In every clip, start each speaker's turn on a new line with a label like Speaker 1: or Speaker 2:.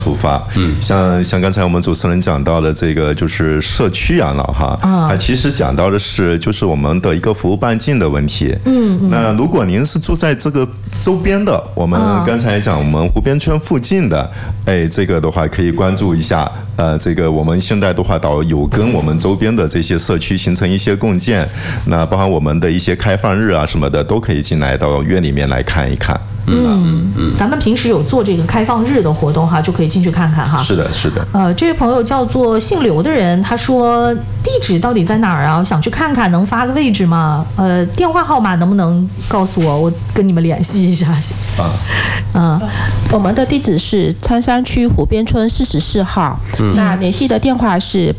Speaker 1: 出发，像刚才我们主持人讲到的这个就是社区养老哈，它其实讲到的是就是我们的一个服务半径的问题。那如果您是住在这个周边的，我们刚才讲我们湖边村附近的，这个的话可以关注一下。这个我们现在的话，有跟我们周边的这些社区形成一些共建，那包含我们的一些开放日啊什么的，都可以进来到院里面来看一看。
Speaker 2: 咱们平时有做这个开放日的活动哈，就可以进去看看哈。
Speaker 1: 是的，是的。
Speaker 2: 这位朋友叫做姓刘的人，他说地址到底在哪儿啊？想去看看，能发个位置吗？电话号码能不能告诉我？我跟你们联系一下。
Speaker 3: 我们的地址是苍山区湖边村44号，那联系的电话是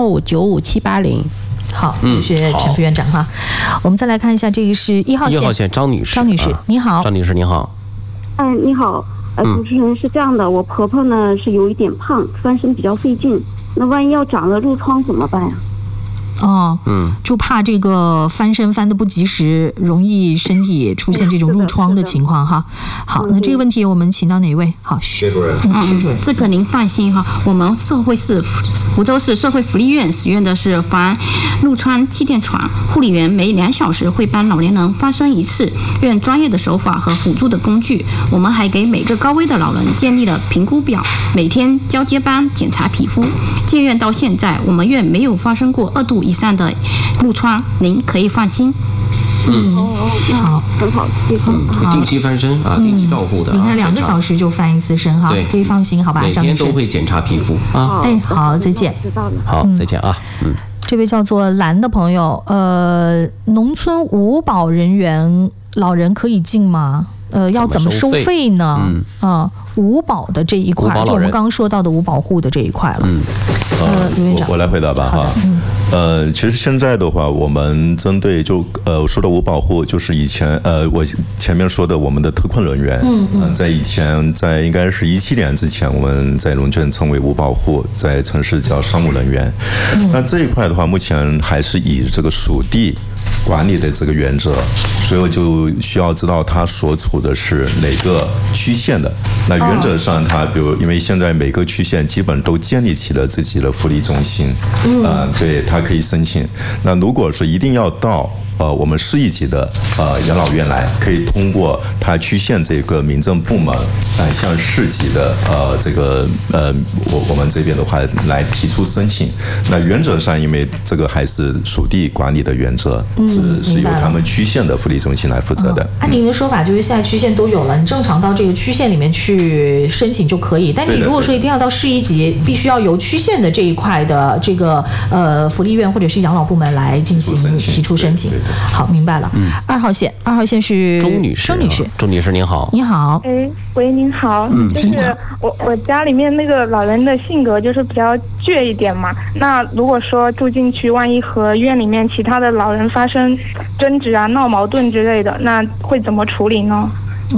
Speaker 3: 835-95780。
Speaker 2: 好，谢谢陈副院长哈。我们再来看一下，这个是1号线张女士。张女士，你好。
Speaker 4: 张女士，你好。
Speaker 5: 你好。主持人是这样的，我婆婆呢是有一点胖，翻身比较费劲，那万一要长了褥疮怎么办呀？
Speaker 2: 就怕这个翻身翻得不及时，容易身体出现这种褥疮的情况哈。好，那这个问题我们请到哪位？好，徐主任。徐主任，
Speaker 6: 这个您放心哈，我们湖州市社会福利院使用的是防褥疮气垫床，护理员每2小时会帮老年人翻身1次，用专业的手法和辅助的工具。我们还给每个高危的老人建立了评估表，每天交接班检查皮肤。建院到现在，我们院没有发生过2度以上的褥疮，您可以放心。
Speaker 2: 好，
Speaker 5: 很好，
Speaker 4: 定期翻身啊，定期照顾的。
Speaker 2: 你看2个小时就翻1次身哈，可以放心，好吧？
Speaker 4: 每天都会检查皮肤啊。
Speaker 2: 好，再见。
Speaker 5: 知道了。
Speaker 4: 好，再见啊。
Speaker 2: 这位叫做蓝的朋友，农村无保人员老人可以进吗？要怎么收费呢？无保的这一块，就我们刚刚说到的无保护的这一块了。刘院长，
Speaker 1: 我来回答吧哈。其实现在的话，我们针对说的无保护，就是以前我前面说的我们的特困人员，在以前在应该是17年之前，我们在农村称为无保护，在城市叫商务人员。那这一块的话，目前还是以这个属地管理的这个原则，所以我就需要知道他所处的是哪个区县的。那原则上，他比如因为现在每个区县基本都建立起了自己的福利中心，对，他可以申请。那如果说一定要到我们市一级的养老院来，可以通过他区县这个民政部门向市级的这个我们这边的话来提出申请。那原则上，因为这个还是属地管理的原则，是由他们区县的福利中心来负责的。
Speaker 2: 按您的说法，就是现在区县都有了，你正常到这个区县里面去申请就可以。但你如果说一定要到市一级，必须要由区县的这一块的这个福利院或者是养老部门来进行提出申请。好，明白了。2号线是
Speaker 4: 钟女士。钟女士，您好。
Speaker 2: 你好。
Speaker 7: 喂，您好。就是我家里面那个老人的性格就是比较倔一点嘛。那如果说住进去，万一和院里面其他的老人发生争执啊、闹矛盾之类的，那会怎么处理呢？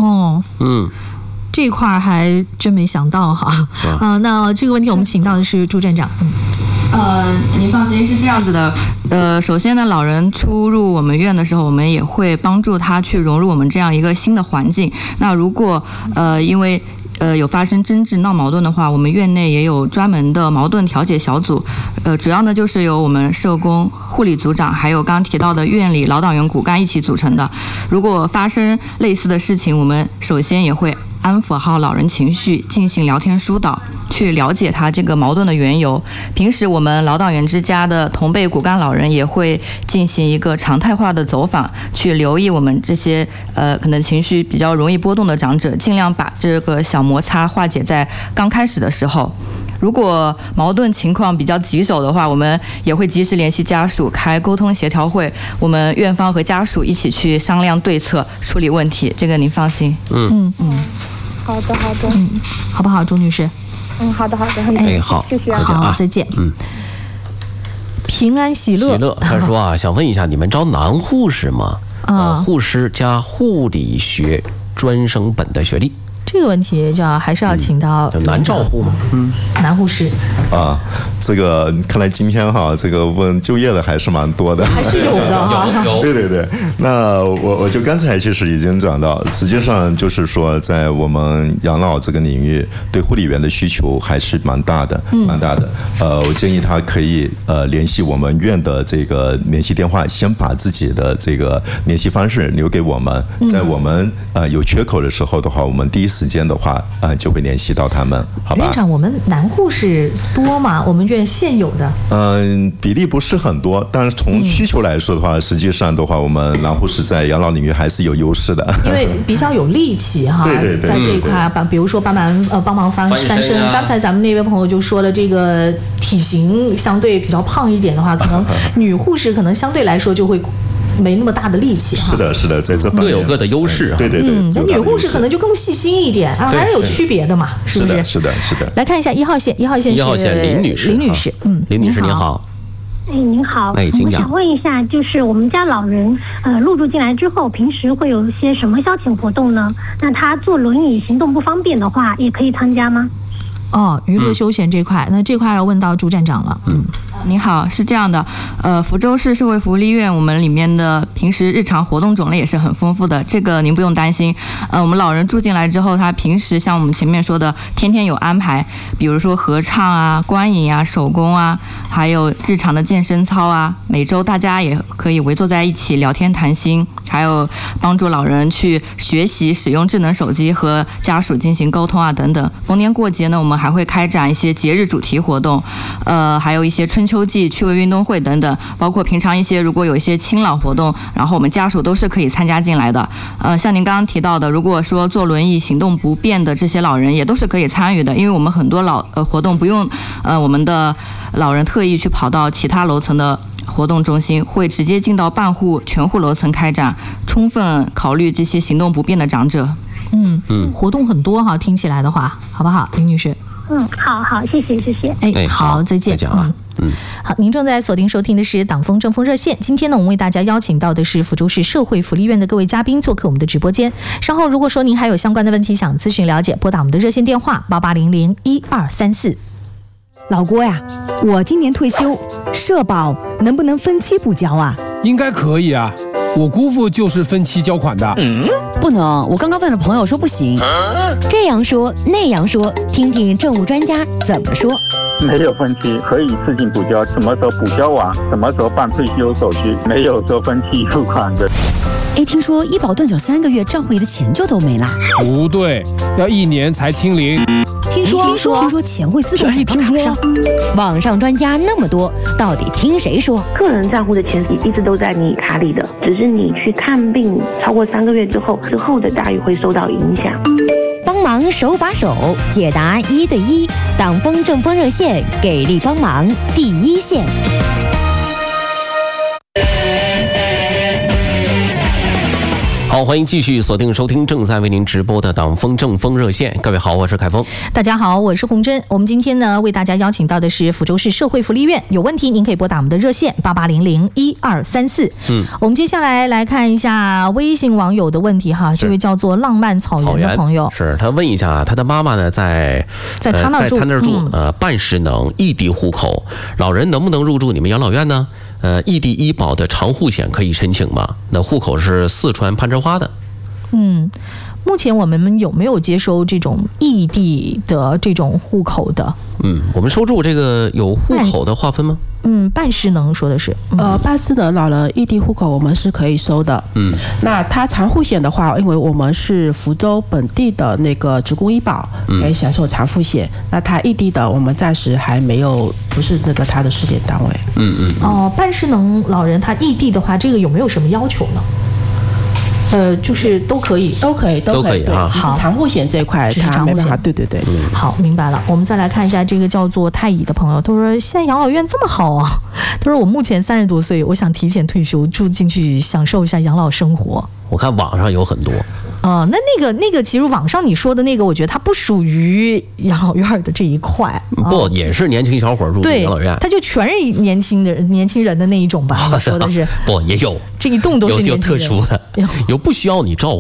Speaker 2: 这块还真没想到哈。那这个问题我们请到的是朱站长。
Speaker 8: 您放心，是这样子的。首先呢，老人出入我们院的时候，我们也会帮助他去融入我们这样一个新的环境。那如果因为有发生争执闹矛盾的话，我们院内也有专门的矛盾调解小组，主要呢就是由我们社工、护理组长，还有刚刚提到的院里老党员骨干一起组成的。如果发生类似的事情，我们首先也会安抚好老人情绪，进行聊天疏导，去了解他这个矛盾的缘由。平时我们老党员之家的同辈骨干老人也会进行一个常态化的走访，去留意我们这些可能情绪比较容易波动的长者，尽量把这个小摩擦化解在刚开始的时候。如果矛盾情况比较棘手的话，我们也会及时联系家属，开沟通协调会，我们院方和家属一起去商量对策，处理问题，这个您放心。
Speaker 7: 好的。
Speaker 2: 好不好，钟女士？
Speaker 7: 好的，
Speaker 4: 好，
Speaker 7: 谢谢。
Speaker 2: 好，再见。平安喜乐。
Speaker 4: 他说啊，想问一下，你们招男护士吗？护士加护理学专升本的学历。
Speaker 2: 这个问题还是要请到
Speaker 4: 男照护嘛，
Speaker 2: 男护士
Speaker 1: 啊，这个看来今天这个问就业的还是蛮多的，
Speaker 2: 还是有的哈。
Speaker 4: 有。
Speaker 1: 对，那我就刚才其实已经讲到，实际上就是说，在我们养老这个领域，对护理员的需求还是蛮大的。我建议他可以联系我们院的这个联系电话，先把自己的这个联系方式留给我们，在我们有缺口的时候的话，我们第一时间的话就会联系到他们，好吧？
Speaker 2: 院长，我们男护士多吗？我们院现有的
Speaker 1: 比例不是很多，但是从需求来说的话，实际上的话，我们男护士在养老领域还是有优势的，因
Speaker 2: 为比较有力气哈。
Speaker 1: 对，
Speaker 2: 在这一块比如说帮忙翻身。刚才咱们那位朋友就说了，这个体型相对比较胖一点的话，可能女护士可能相对来说就会没那么大的力气哈。
Speaker 1: 是的，在这方面
Speaker 4: 各有各的优势。
Speaker 1: 对，
Speaker 2: 女护士可能就更细心一点还是有区别的嘛，是不是？
Speaker 1: 是的。
Speaker 2: 来看一下1号线是
Speaker 4: 林女士。林女士您好。
Speaker 9: 您好，我想问一下，就是我们家老人入住进来之后，平时会有一些什么消遣活动呢？那他坐轮椅行动不方便的话，也可以参加吗？
Speaker 2: 娱乐休闲这块，那这块要问到朱站长了。
Speaker 8: 您好，是这样的，福州市社会福利院我们里面的平时日常活动种类也是很丰富的，这个您不用担心。我们老人住进来之后，他平时像我们前面说的，天天有安排，比如说合唱啊、观影啊、手工啊，还有日常的健身操啊，每周大家也可以围坐在一起聊天谈心，还有帮助老人去学习使用智能手机和家属进行沟通啊等等。逢年过节呢，我们还会开展一些节日主题活动，还有一些春秋季趣味运动会等等，包括平常一些如果有一些亲老活动，然后我们家属都是可以参加进来的。像您刚刚提到的，如果说坐轮椅行动不便的这些老人也都是可以参与的，因为我们很多活动不用我们的老人特意去跑到其他楼层的活动中心，会直接进到半户全户楼层开展，充分考虑这些行动不便的长者。
Speaker 2: 活动很多哈，听起来的话，好不好，林女士？
Speaker 9: 好，谢谢。
Speaker 2: 好，再见
Speaker 4: 啊。
Speaker 2: 好，您正在锁定收听的是党风政风热线。今天呢，我们为大家邀请到的是福州市社会福利院的各位嘉宾做客我们的直播间。稍后如果说您还有相关的问题想咨询了解，拨打我们的热线电话88001234。
Speaker 10: 老郭呀，我今年退休，社保能不能分期补交啊？
Speaker 11: 应该可以啊，我姑父就是分期交款的。
Speaker 10: 不能，我刚刚问了朋友说不行。这样说那样说，听听政务专家怎么说。
Speaker 12: 没有分期，可以自行补交，什么时候补交完，什么时候办退休手续，没有说分期付款的。
Speaker 10: 听说医保断缴3个月，账户里的钱就都没了。
Speaker 11: 不对，要1年才清零。
Speaker 10: 听说钱会自动转到卡上。网上专家那么多，到底听谁说？
Speaker 13: 个人账户的钱一直都在你卡里的，只是你去看病超过3个月之后的待遇会受到影响。
Speaker 10: 帮忙手把手解答1对1，党风政风热线给力帮忙第一线。
Speaker 4: 好，欢迎继续锁定收听正在为您直播的党风政风热线。各位好，我是凯峰。
Speaker 2: 大家好，我是洪真。我们今天呢，为大家邀请到的是福州市社会福利院，有问题您可以拨打我们的热线88001234。我们接下来来看一下微信网友的问题哈，这位叫做浪漫草原的朋友，
Speaker 4: 是他问一下，他的妈妈呢在他那儿住，半失能，异地户口，老人能不能入住你们养老院呢？异地医保的长户险可以申请吗？那户口是四川攀枝花的。
Speaker 2: 目前我们有没有接收这种异地的这种户口的？
Speaker 4: 我们收住这个有户口的划分吗？
Speaker 2: 半失能说的是，
Speaker 3: 半失能老人异地户口我们是可以收的。那他长户险的话，因为我们是福州本地的那个职工医保，可以享受长户险。那他异地的，我们暂时还没有，不是那个他的试点单位。
Speaker 2: 半失能老人他异地的话，这个有没有什么要求呢？就是都可以
Speaker 3: 啊。好，长户险这一块他没办法。对。
Speaker 2: 好，明白了。我们再来看一下这个叫做太乙的朋友，他说现在养老院这么好啊，他说我目前30多岁，我想提前退休住进去享受一下养老生活。
Speaker 4: 我看网上有很多。
Speaker 2: 那个，其实网上你说的那个，我觉得它不属于养老院的这一块。
Speaker 4: 不，也是年轻小伙入住养老院，
Speaker 2: 他就全是年轻人的那一种吧？你说的是？
Speaker 4: 不，也有
Speaker 2: 这一栋都是年轻人，
Speaker 4: 有特殊的，有不需要你照护，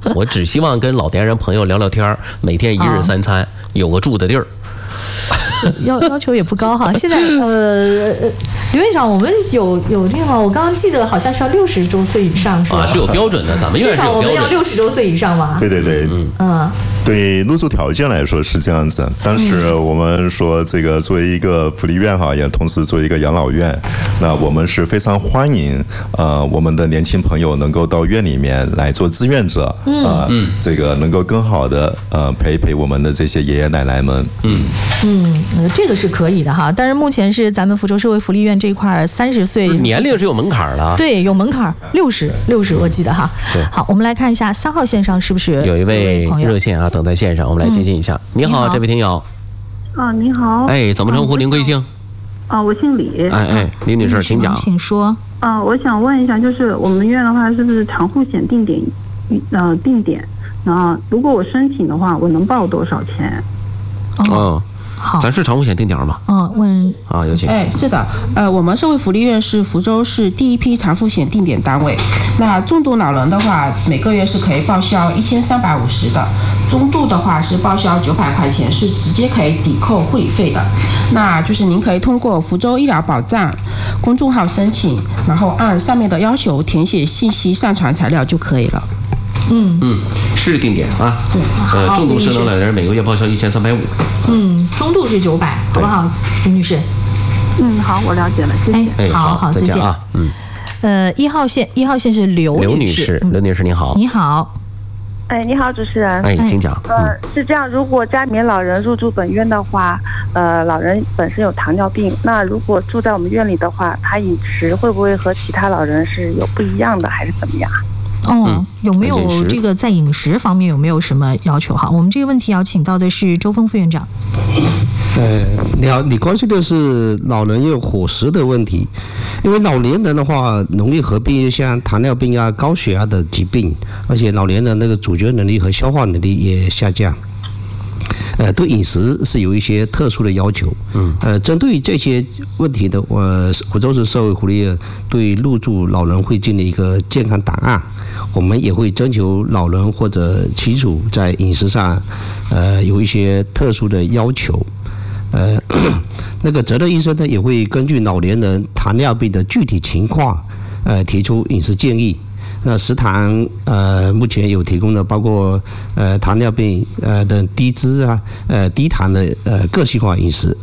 Speaker 4: 我只希望跟老年人朋友聊聊天，每天1日3餐，有个住的地儿。
Speaker 2: 要求也不高哈。现在刘院长，我们有这个吗？我刚刚记得好像是要60周岁以上是吧？
Speaker 4: 是有标准的，咱们院是有标准。
Speaker 2: 至少我们要60周岁以上嘛。
Speaker 1: 对对对，对入住条件来说是这样子，但是我们说这个作为一个福利院哈，也同时作为一个养老院，那我们是非常欢迎我们的年轻朋友能够到院里面来做志愿者，这个能够更好的陪我们的这些爷爷奶奶们。
Speaker 2: 这个是可以的哈。但是目前是咱们福州社会福利院这一块30岁
Speaker 4: 年龄是有门槛的，
Speaker 2: 对，有门槛，60我记得哈。好，我们来看一下3号线上是不是
Speaker 4: 有一位热线啊等在线上，我们来接近一下。你好，这位听友。
Speaker 14: 你好。
Speaker 4: 怎么称呼？您贵姓？
Speaker 14: 我姓李。
Speaker 4: 李女士，请讲。
Speaker 2: 请说。
Speaker 14: 我想问一下，就是我们院的话，是不是长户险定点？然后如果我申请的话，我能报多少钱？
Speaker 2: 好，
Speaker 4: 咱是长户险定点吗？
Speaker 2: 问
Speaker 4: 有请。
Speaker 3: 是的，我们社会福利院是福州市第一批长户险定点单位。那重度老人的话，每个月是可以报销1350的，中度的话是报销900块钱，是直接可以抵扣护理费的。那就是您可以通过福州医疗保障公众号申请，然后按上面的要求填写信息，上传材料就可以了。
Speaker 4: 是定点啊。对。重度失能老人每个月报销1350。
Speaker 2: 中度是900，好不好，林女士？
Speaker 14: 好，我了解了，谢谢。
Speaker 2: 好，再见啊。1号线是刘女士。
Speaker 4: 刘女士你好。
Speaker 2: 你好。
Speaker 15: 你好，主持人。
Speaker 4: 请讲。
Speaker 15: 是这样，如果家里面老人入住本院的话，老人本身有糖尿病，那如果住在我们院里的话，他饮食会不会和其他老人是有不一样的，还是怎么样？
Speaker 2: 有没有这个在饮食方面有没有什么要求？哈，我们这个问题要请到的是周峰副院长。
Speaker 16: 你好，你关心的是老人有伙食的问题，因为老年人的话容易合并像糖尿病啊、高血压的疾病，而且老年人那个咀嚼能力和消化能力也下降。对饮食是有一些特殊的要求。针对这些问题的，福州市社会福利院对入住老人会建立一个健康档案，我们也会征求老人或者亲属在饮食上，有一些特殊的要求。那个责任医生呢也会根据老年人糖尿病的具体情况，提出饮食建议。那食堂目前有提供的包括糖尿病的低脂啊低糖的个性化饮食。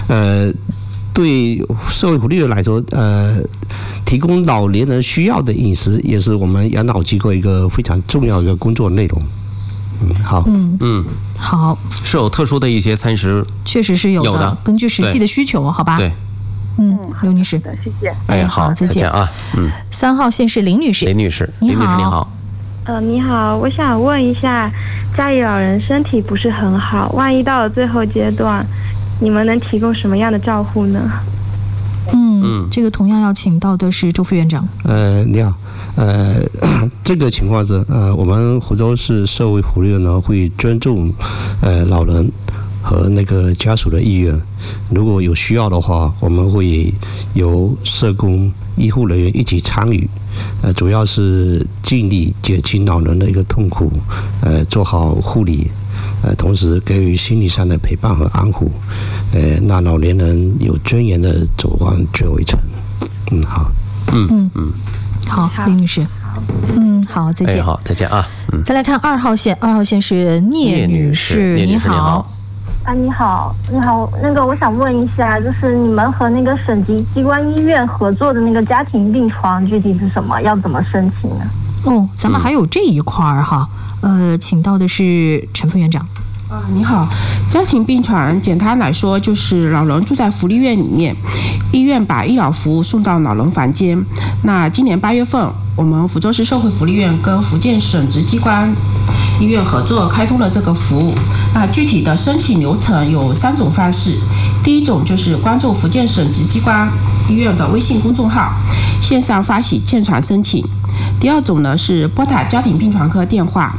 Speaker 16: 对社会福利院来说，提供老年人需要的饮食也是我们养老机构一个非常重要的工作内容。好。
Speaker 2: 好。
Speaker 4: 是有特殊的一些餐食，
Speaker 2: 确实是有的，根据实际的需求，好吧？
Speaker 4: 对。
Speaker 2: 刘女士，
Speaker 15: 谢谢。
Speaker 4: 好，
Speaker 2: 再见
Speaker 4: 啊。
Speaker 2: 3号线是林女士。
Speaker 4: 林女士，你好。
Speaker 7: 你好，我想问一下，家里老人身体不是很好，万一到了最后阶段，你们能提供什么样的照护呢？
Speaker 2: 这个同样要请到的是周副院长。
Speaker 16: 你好，这个情况是我们福州市社会福利院呢会尊重老人和那个家属的意愿，如果有需要的话，我们会由社工、医护人员一起参与，主要是尽力减轻老人的一个痛苦，做好护理，同时给予心理上的陪伴和安抚，让老年人有尊严的走完最后一程。好。
Speaker 2: 好，林女士。好，再见。
Speaker 4: 好，再见啊。
Speaker 2: 再来看2号线，2号线是聂女士，你好。
Speaker 9: 你好，那个我想问一下，就是你们和那个省级机关医院合作的那个家庭病床具体是什么？要怎么申请呢？
Speaker 2: 咱们还有这一块哈，请到的是陈副院长。
Speaker 3: 你好，家庭病床简单来说就是老人住在福利院里面，医院把医疗服务送到老人房间。那今年8月份，我们福州市社会福利院跟福建省直机关医院合作开通了这个服务。那具体的申请流程有3种方式，第一种就是关注福建省直机关医院的微信公众号，线上发起建床申请。第二种呢是拨打家庭病床科电话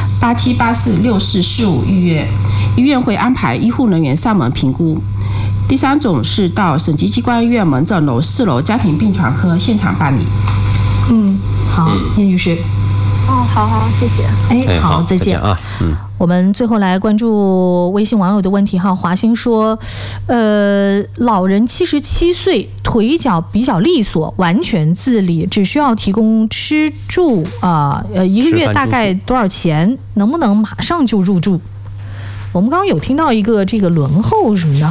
Speaker 3: 87846445预约，医院会安排医护人员上门评估。第三种是到省级机关医院门诊楼4楼家庭病床科现场办理。
Speaker 2: 好，聂女士。
Speaker 9: 哦，好，谢谢。
Speaker 2: 好，再见
Speaker 4: 啊。
Speaker 2: 我们最后来关注微信网友的问题哈。华兴说，老人77岁，腿脚比较利索，完全自理，只需要提供吃住一个月大概多少钱？能不能马上就入住？我们刚刚有听到一个这个轮候什么的。